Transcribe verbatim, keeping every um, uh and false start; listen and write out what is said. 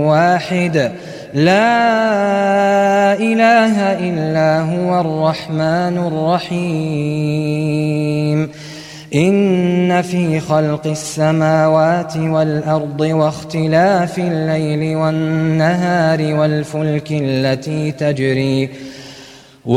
واحد لا إله إلا هو الرحمن الرحيم إن في خلق السماوات والأرض واختلاف الليل والنهار والفلك التي تجري